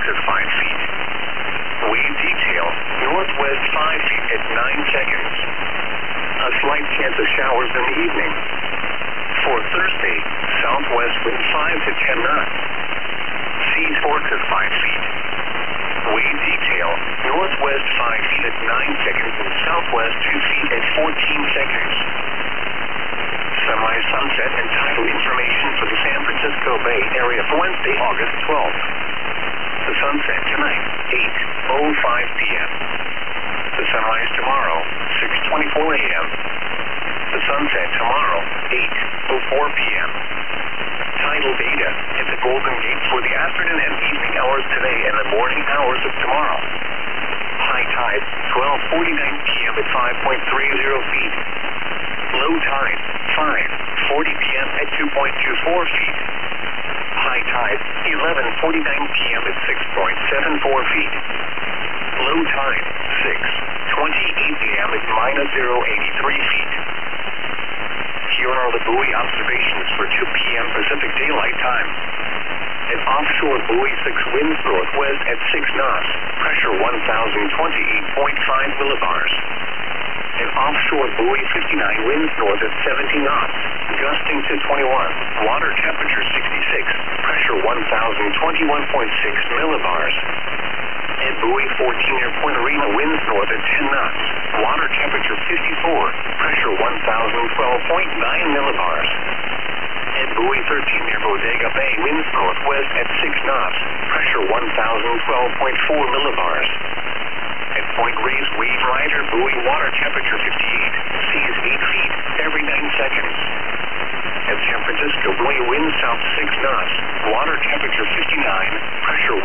to 5 feet. Wave detail, northwest 5 feet at 9 seconds. A slight chance of showers in the evening. For Thursday, southwest wind 5 to 10 knots. Seas 4 to 5 feet. Wave detail, northwest 5 feet at 9 seconds and southwest 2 feet at 14 seconds. Sunrise, sunset, and tidal information for the San Francisco Bay Area for Wednesday, August 12th. The sunset tonight, 8:05 p.m. The sunrise tomorrow, 6:24 a.m. The sunset tomorrow, 8:04 p.m. Tidal data at the Golden Gate for the afternoon and evening hours today and the morning hours of tomorrow. High tide, 12:49 p.m. at 5.30 feet. Low tide, 5:40 p.m. at 2.24 feet. High tide, 11:49 p.m. at 6.74 feet. Low tide, 6:28 p.m. at -0.83 feet. Here are the buoy observations for 2 p.m. Pacific Daylight Time. At offshore buoy 6 winds northwest at 6 knots, pressure 1,028.5 millibars. At offshore buoy 59 winds north at 70 knots, gusting to 21, water temperature 66, pressure 1,021.6 millibars. At buoy 14 near Point Arena winds north at 10 knots, water temperature 54, pressure 1,012.9 millibars. At buoy 13 near Bodega Bay winds northwest at 6 knots, pressure 1,012.4 millibars. At Point Reyes Wave Rider buoy water temperature 58, seas 8 feet every 9 seconds. At San Francisco buoy wind south 6 knots, water temperature 59, pressure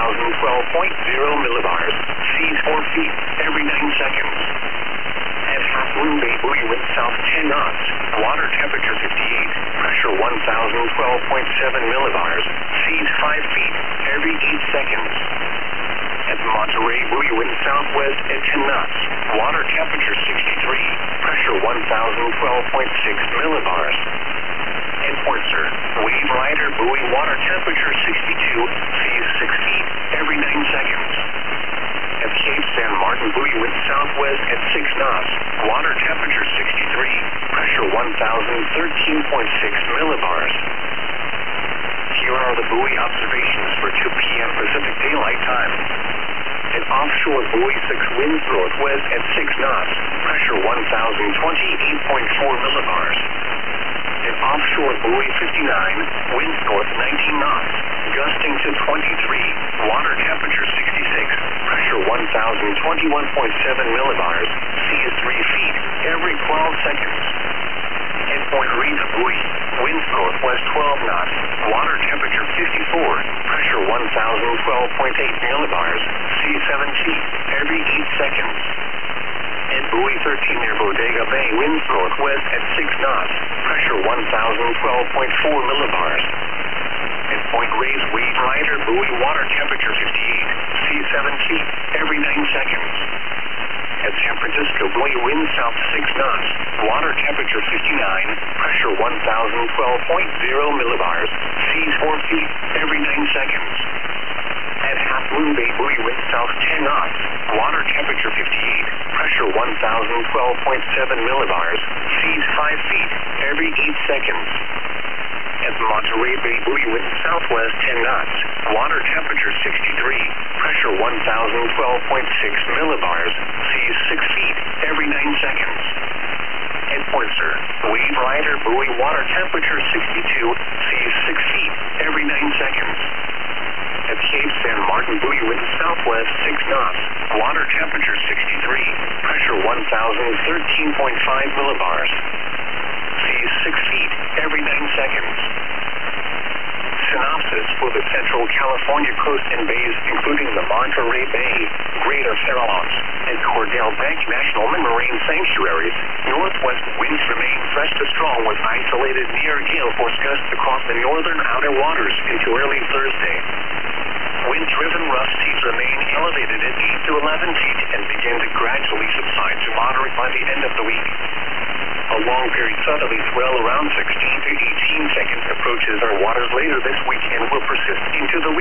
1,012.0 millibars, seas 4 feet every 9 seconds. At Half Moon Bay buoy wind south 10 knots, water temperature 58, pressure 1,012.7 millibars, seas 5 feet every 8 seconds. At Monterey buoy wind southwest at 10 knots, water temperature 63, pressure 1,012.6 millibars. At Portser, Wave Rider buoy water temperature 62, seas 6 feet every 9 seconds. At Cape San Martin buoy wind southwest at 6 knots, water temperature 63, pressure 1,013.6 millibars. Here are the buoy observations for 2 p.m. Pacific Daylight Time. At offshore buoy 6 winds northwest at 6 knots, pressure 1,028.4 millibars. At offshore buoy 59, winds north 19 knots, gusting to 23, water temperature 66, pressure 1,021.7 millibars, seas 3 feet every 12 seconds. At Point Reyes buoy, winds northwest 12 knots, water temperature 54, pressure 1,012.8 millibars, seas 7 feet every 8 seconds. At buoy 13 near Bodega Bay, winds northwest at 6 knots, pressure 1,012.4 millibars. At Point Reyes Wave Rider buoy water temperature 58, seas 7 feet every 9 seconds. At San Francisco buoy wind south 6 knots, water temperature 59, pressure 1,012.0 millibars, seas 4 feet every 9 seconds. At Half Moon Bay buoy wind south 10 knots, water temperature 58, pressure 1,012.7 millibars, seas 5 feet every 8 seconds. At Monterey Bay buoy wind southwest 10 knots, water temperature 63, pressure 1,012.6 millibars, seas 6 feet every 9 seconds. At Portser, Wave Rider buoy water temperature 62, seas 6 feet every 9 seconds. At Cape San Martin buoy wind southwest 6 knots, water temperature 63, pressure 1,013.5 millibars, seas 6 feet every 9 seconds. Synopsis for the Central California coast and bays, including the Monterey Bay, Greater Farallones, and Cordell Bank National Marine Sanctuaries. Northwest winds remain fresh to strong with isolated near gale force gusts across the northern outer waters into early Thursday. Wind-driven rough seas remain elevated at 8 to 11 feet and begin to gradually subside to moderate by the end of the week. A long-period southerly swell around 16 to 18 seconds approaches our waters later this week and will persist into the week.